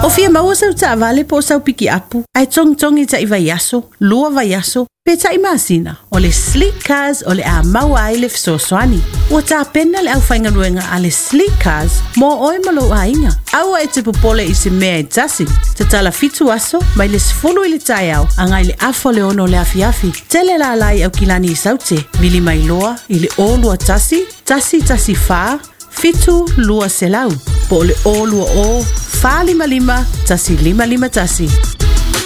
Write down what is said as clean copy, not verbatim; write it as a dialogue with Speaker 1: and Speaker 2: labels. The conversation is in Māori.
Speaker 1: O fia maua sau ta vale po sau piki apu. Ai tong ta iwa yaso, lua va yaso. Pe ta imasina, o le Sleek Cars o le a maua ai le fisoswani. Ua ta pena le au whaingaruenga a le Sleek Cars, mo oe malo a inga. Aua e te popole i se mea e tasi. Te tala fitu aso, mai le sifulu i le tai au, angai le afo le ono le afiafi. Tele la lai au kilani i saute, vili mai loa, i le o lua tasi fa, fitu lua selau. Po le o lua o, fa lima tasi.